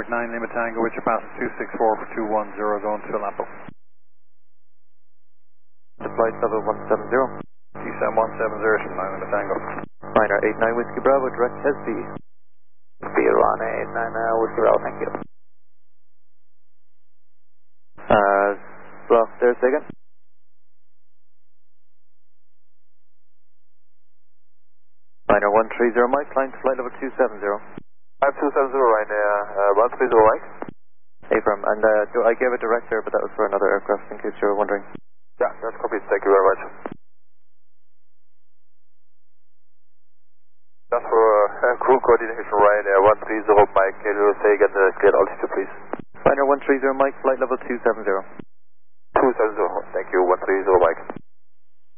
Quebec 9 Lima Tango with your passes 264 for 210 going to Lapo. Flight level 170. Descend 170 9 Lima Tango. Liner 89 Whiskey Bravo, direct Hesby. Speed 189 Whiskey Bravo, thank you. Block there, say again. Liner 130 Mike, climb to flight level 270. 5270 right now, 130 Mike. Affirm, and I gave a direct there, but that was for another aircraft in case you were wondering. Yeah, that's complete, thank you very much. Just for crew coordination right now, 130 Mike, can you say again the cleared altitude please? Liner 130 Mike, flight level 270. 270, thank you, 130 Mike.